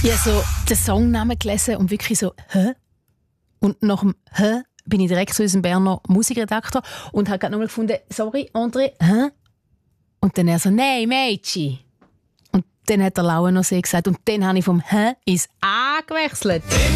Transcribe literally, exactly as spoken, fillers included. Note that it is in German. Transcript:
Ich habe so den Songnamen gelesen und wirklich so «Hä?» Und nach dem «Hä?» bin ich direkt zu unserem Berner Musikredakteur und habe gerade nochmal gefunden «Sorry, André, hä?» Und dann er so «Nein, Mädchen!» Und dann hat der Lauenersee gesagt und dann habe ich vom «Hä?» ins «A» gewechselt.